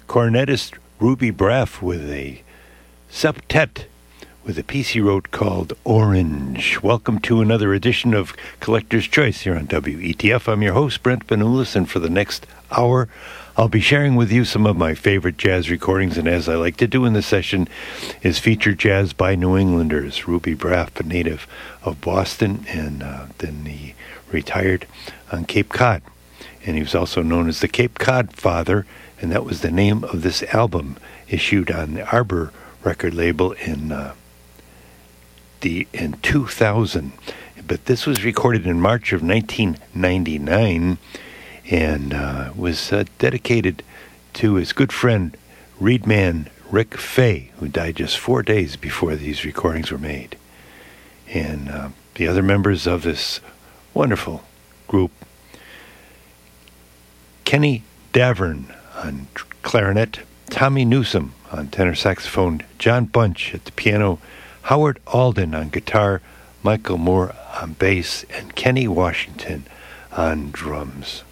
cornetist Ruby Braff with a septet with a piece he wrote called Orange. Welcome to another edition of Collector's Choice here on WETF. I'm your host, Brent Benulis, and for the next hour, I'll be sharing with you some of my favorite jazz recordings, and as I like to do in the session, is feature jazz by New Englanders. Ruby Braff, a native of Boston, and then he retired on Cape Cod. And he was also known as the Cape Cod Father, and that was the name of this album issued on the Arbor record label in 2000. But this was recorded in March of 1999 and was dedicated to his good friend, reedman Rick Fay, who died just 4 days before these recordings were made. And the other members of this wonderful group, Kenny Davern on clarinet, Tommy Newsom on tenor saxophone, John Bunch at the piano, Howard Alden on guitar, Michael Moore on bass, and Kenny Washington on drums.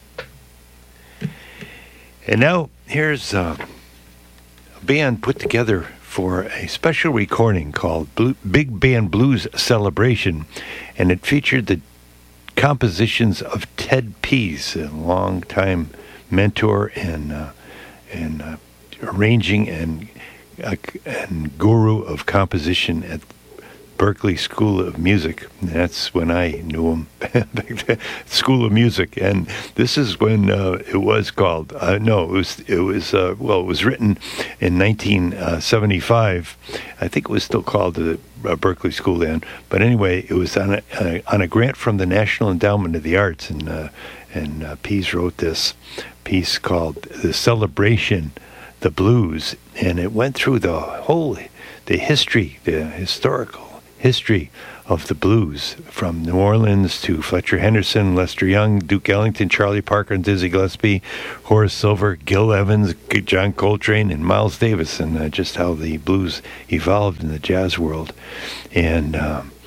And now here's a band put together for a special recording called Big Band Blues Celebration, and it featured the compositions of Ted Pease, a longtime mentor and arranging and guru of composition at Berklee School of Music. And that's when I knew him, School of Music. And this is when it was called. It was written in 1975. I think it was still called the Berklee School then. But anyway, it was on a grant from the National Endowment of the Arts, and Pease wrote this piece called "The Celebration." The blues, and it went through the historical history of the blues, from New Orleans to Fletcher Henderson, Lester Young, Duke Ellington, Charlie Parker, and Dizzy Gillespie, Horace Silver, Gil Evans, John Coltrane, and Miles Davis, and just how the blues evolved in the jazz world. And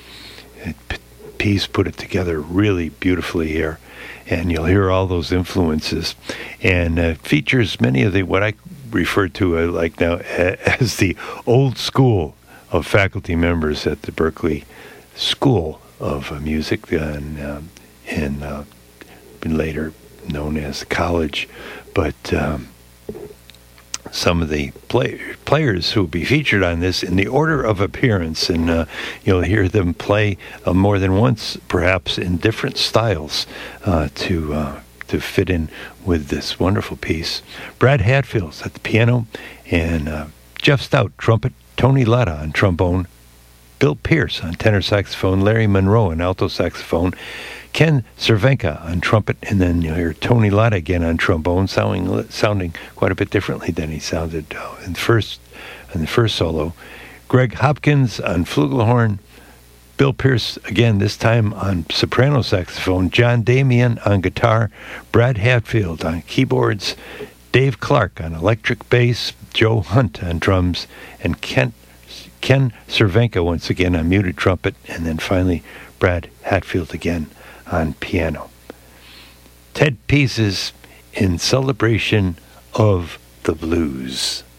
Pease put it together really beautifully here, and you'll hear all those influences, and features many of what I referred to like now as the old school of faculty members at the Berklee School of Music, and been later known as college. But some of the players who will be featured on this in the order of appearance, and you'll hear them play more than once, perhaps in different styles, to fit in with this wonderful piece. Brad Hatfield's at the piano, and Jeff Stout, trumpet, Tony Latta on trombone, Bill Pierce on tenor saxophone, Larry Monroe on alto saxophone, Ken Cervenka on trumpet, and then you'll hear Tony Latta again on trombone, sounding quite a bit differently than he sounded in the first solo. Greg Hopkins on flugelhorn, Bill Pierce, again, this time on soprano saxophone, John Damian on guitar, Brad Hatfield on keyboards, Dave Clark on electric bass, Joe Hunt on drums, and Ken Cervenka once again on muted trumpet, and then finally Brad Hatfield again on piano. Ted Pease's In Celebration of the Blues.